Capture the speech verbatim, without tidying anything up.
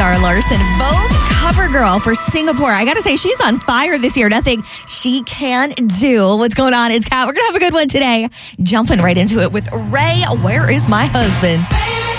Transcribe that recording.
Zara Larson, Vogue cover girl for Singapore. I got to say, she's on fire this year. Nothing she can do. What's going on? It's Kat. We're going to have a good one today. Jumping right into it with Ray, Where Is My Husband?